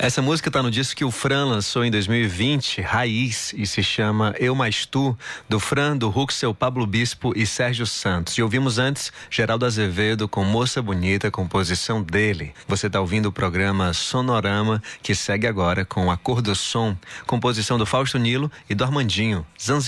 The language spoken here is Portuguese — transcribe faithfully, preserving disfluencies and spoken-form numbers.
Essa música está no disco que o Fran lançou em dois mil e vinte, Raiz, e se chama Eu Mais Tu, do Fran, do Huxel, Pablo Bispo e Sérgio Santos. E ouvimos antes Geraldo Azevedo com Moça Bonita, composição dele. Você está ouvindo o programa Sonorama, que segue agora com A Cor do Som, composição do Fausto Nilo e do Armandinho. Zanzibar.